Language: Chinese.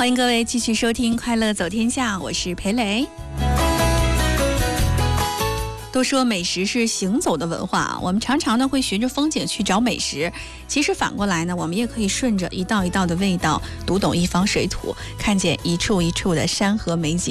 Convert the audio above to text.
欢迎各位继续收听《快乐走天下》，我是裴磊。都说美食是行走的文化，我们常常呢会循着风景去找美食，其实反过来呢，我们也可以顺着一道一道的味道，读懂一方水土，看见一处一处的山河美景。